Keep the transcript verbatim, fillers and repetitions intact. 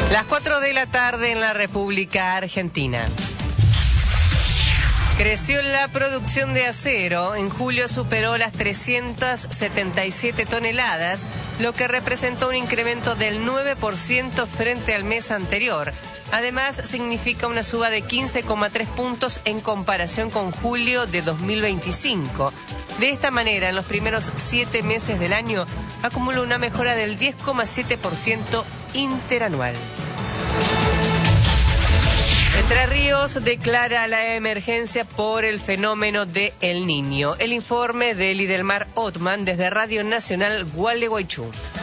Las cuatro de la tarde en la República Argentina. Creció la producción de acero. En julio superó las trescientas setenta y siete toneladas, lo que representó un incremento del nueve por ciento frente al mes anterior. Además, significa una suba de quince coma tres puntos en comparación con julio de dos mil veinticinco. De esta manera, en los primeros siete meses del año, acumuló una mejora del diez coma siete por ciento interanual. Entre Ríos declara la emergencia por el fenómeno de El Niño. El informe de Lidelmar Ottman desde Radio Nacional Gualeguaychú.